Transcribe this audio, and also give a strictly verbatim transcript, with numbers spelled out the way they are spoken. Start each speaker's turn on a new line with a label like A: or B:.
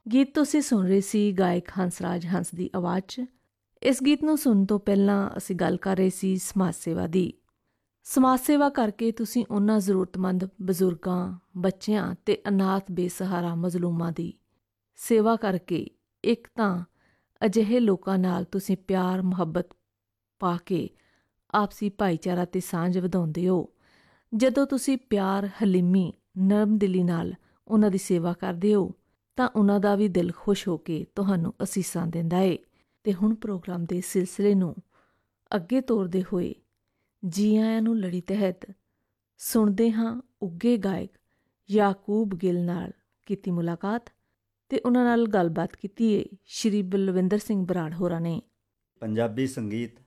A: ਗੀਤ ਤੁਸੀਂ ਸੁਣ ਰਹੇ ਸੀ ਗਾਇਕ ਹੰਸਰਾਜ ਹੰਸ ਦੀ ਆਵਾਜ਼ 'ਚ। ਇਸ ਗੀਤ ਨੂੰ ਸੁਣਨ ਤੋਂ ਪਹਿਲਾਂ ਅਸੀਂ ਗੱਲ ਕਰ ਰਹੇ ਸੀ ਸਮਾਜ ਸੇਵਾ ਦੀ। ਸਮਾਜ ਸੇਵਾ ਕਰਕੇ ਤੁਸੀਂ ਉਹਨਾਂ ਜ਼ਰੂਰਤਮੰਦ ਬਜ਼ੁਰਗਾਂ, ਬੱਚਿਆਂ ਅਤੇ ਅਨਾਥ ਬੇਸਹਾਰਾ ਮਜ਼ਲੂਮਾਂ ਦੀ ਸੇਵਾ ਕਰਕੇ ਇੱਕ ਤਾਂ ਅਜਿਹੇ ਲੋਕਾਂ ਨਾਲ ਤੁਸੀਂ ਪਿਆਰ ਮੁਹੱਬਤ ਪਾ ਕੇ ਆਪਸੀ ਭਾਈਚਾਰਾ ਅਤੇ ਸਾਂਝ ਵਧਾਉਂਦੇ ਹੋ। ਜਦੋਂ ਤੁਸੀਂ ਪਿਆਰ, ਹਲੀਮੀ, ਨਰਮ ਦਿਲੀ ਨਾਲ ਉਹਨਾਂ ਦੀ ਸੇਵਾ ਕਰਦੇ ਹੋ ਤਾਂ ਉਹਨਾਂ ਦਾ ਵੀ ਦਿਲ ਖੁਸ਼ ਹੋ ਕੇ ਤੁਹਾਨੂੰ ਅਸੀਸਾਂ ਦਿੰਦਾ ਏ। ਅਤੇ ਹੁਣ ਪ੍ਰੋਗਰਾਮ ਦੇ ਸਿਲਸਿਲੇ ਨੂੰ ਅੱਗੇ ਤੋਰਦੇ ਹੋਏ ਜੀ ਆਇਆਂ ਨੂੰ ਲੜੀ ਤਹਿਤ ਸੁਣਦੇ ਹਾਂ ਉੱਘੇ ਗਾਇਕ ਯਾਕੂਬ ਗਿੱਲ ਨਾਲ ਕੀਤੀ ਮੁਲਾਕਾਤ ਅਤੇ ਉਹਨਾਂ ਨਾਲ ਗੱਲਬਾਤ ਕੀਤੀ ਏ ਸ਼੍ਰੀ ਬਲਵਿੰਦਰ ਸਿੰਘ ਬਰਾੜ ਹੋਰਾਂ ਨੇ।
B: ਪੰਜਾਬੀ ਸੰਗੀਤ